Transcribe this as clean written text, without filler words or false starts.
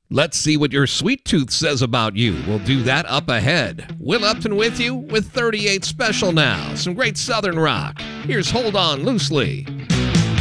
Let's see what your sweet tooth says about you. We'll do that up ahead. Will Upton with you with 38 Special now. Some great Southern rock. Here's Hold On Loosely.